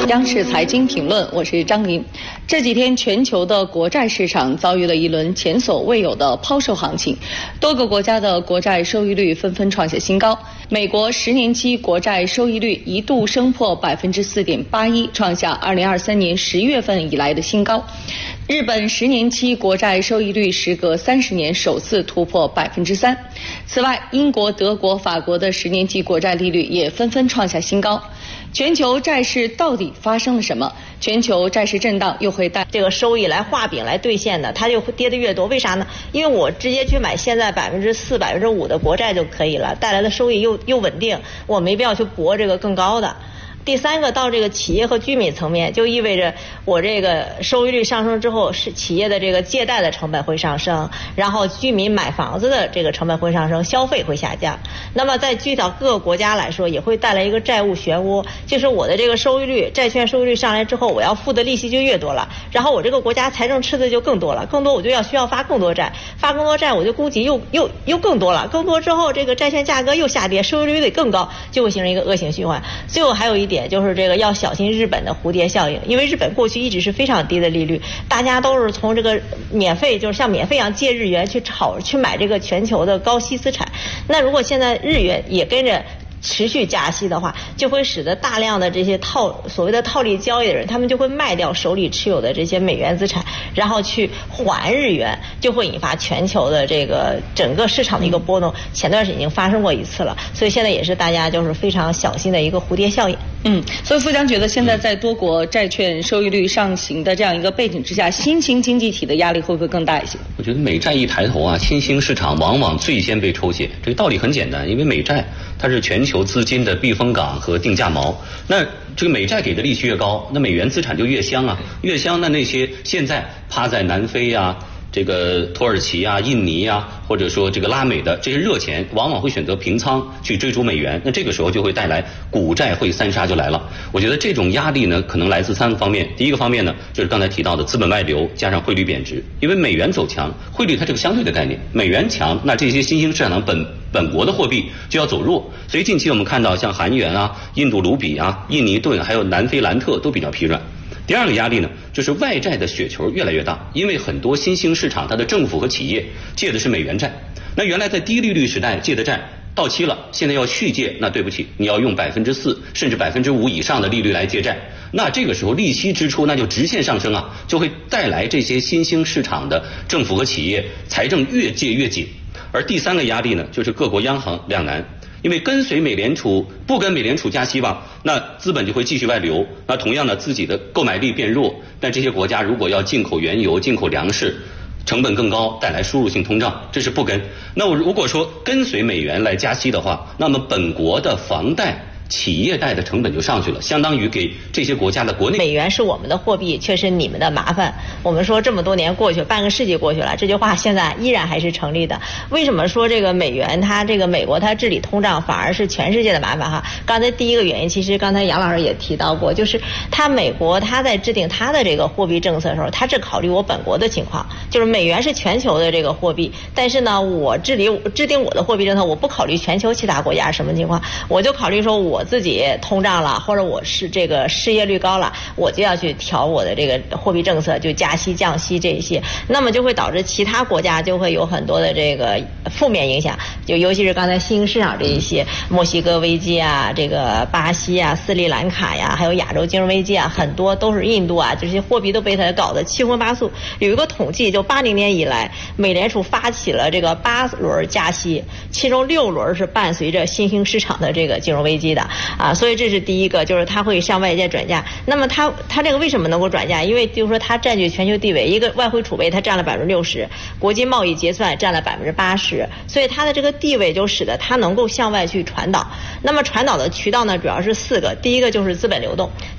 央视财经评论，我是张琳。这几天，全球的国债市场遭遇了一轮前所未有的抛售行情，多个国家的国债收益率纷纷创下新高。美国10年期国债收益率一度升破4.81%，创下2023年10月份以来的新高。日本10年期国债收益率时隔30年首次突破3%。此外，英国、德国、法国的10年期国债利率也纷纷创下新高。全球债市到底发生了什么？全球债市震荡又会带这个收益来画饼来兑现的，它就跌得越多。为啥呢？因为我直接去买现在4%、5%的国债就可以了，带来的收益又稳定，我没必要去搏这个更高的。第三个，到这个企业和居民层面，就意味着我这个收益率上升之后，是企业的这个借贷的成本会上升，然后居民买房子的这个成本会上升，消费会下降。那么在具体到各个国家来说，也会带来一个债务漩涡，就是我的这个收益率，债券收益率上来之后，我要付的利息就越多了，然后我这个国家财政赤字就更多了，更多我就需要发更多债，发更多债我就供给又更多了，更多之后这个债券价格又下跌，收益率得更高，就会形成一个恶性循环。最后还有一点就是这个要小心日本的蝴蝶效应，因为日本过去一直是非常低的利率，大家都是从这个免费，就是像免费一样借日元去买这个全球的高息资产。那如果现在日元也跟着持续加息的话，就会使得大量的这些所谓的套利交易的人，他们就会卖掉手里持有的这些美元资产，然后去还日元，就会引发全球的这个整个市场的一个波动。前段时间已经发生过一次了，所以现在也是大家就是非常小心的一个蝴蝶效应。 所以富江觉得现在在多国债券收益率上行的这样一个背景之下，新兴经济体的压力会不会更大一些？ 我觉得美债一抬头啊，新兴市场往往最先被抽血。这个道理很简单，因为美债它是全球资金的避风港和定价锚。那这个美债给的利息越高，那美元资产就越香啊，越香。那些现在趴在南非啊、这个土耳其啊、印尼啊，或者说这个拉美的这些热钱，往往会选择平仓去追逐美元。那这个时候就会带来股债汇三杀就来了。我觉得这种压力呢，可能来自3个方面。第一个方面呢，就是刚才提到的资本外流加上汇率贬值，因为美元走强，汇率它这个相对的概念，美元强，那这些新兴市场本国的货币就要走弱。所以近期我们看到像韩元啊、印度卢比啊、印尼盾还有南非兰特都比较疲软。第二个压力呢，就是外债的雪球越来越大，因为很多新兴市场它的政府和企业借的是美元债，那原来在低利率时代借的债到期了，现在要续借，那对不起，你要用4%甚至5%以上的利率来借债，那这个时候利息支出那就直线上升啊，就会带来这些新兴市场的政府和企业财政越借越紧。而第3个压力呢，就是各国央行两难。因为跟随美联储不跟美联储加息吧，那资本就会继续外流，那同样呢自己的购买力变弱，但这些国家如果要进口原油、进口粮食，成本更高，带来输入性通胀，这是不跟。那我如果说跟随美元来加息的话，那么本国的房贷、企业贷的成本就上去了，相当于给这些国家的国内。 美元是我们的货币，却是你们的麻烦。我们说这么多年过去，半个世纪过去了，这句话现在依然还是成立的。为什么说这个美元它这个美国它治理通胀反而是全世界的麻烦哈？刚才第一个原因，其实刚才杨老师也提到过，就是美国它在制定它的这个货币政策的时候，它只考虑我本国的情况，就是美元是全球的这个货币，但是呢，我制定我的货币政策，我不考虑全球其他国家什么情况，我就考虑说我自己通胀了，或者我是这个失业率高了，我就要去调我的这个货币政策，就加息、降息这些，那么就会导致其他国家就会有很多的这个负面影响，就尤其是刚才新兴市场这一些，墨西哥危机啊，这个巴西啊、斯里兰卡呀，还有亚洲金融危机啊，很多都是印度啊，这些货币都被它搞得七荤八素。有一个统计，就80年以来，美联储发起了这个8轮加息，其中6轮是伴随着新兴市场的这个金融危机的啊，所以这是第一个，就是它会向外界转嫁。那么它这个为什么能够转嫁？因为就是说它占据全球地位，一个外汇储备它占了60%，国际贸易结算占了80%，所以它的这个地位就使得它能够向外去传导。那么传导的渠道呢，主要是4个，第一个就是资本流动。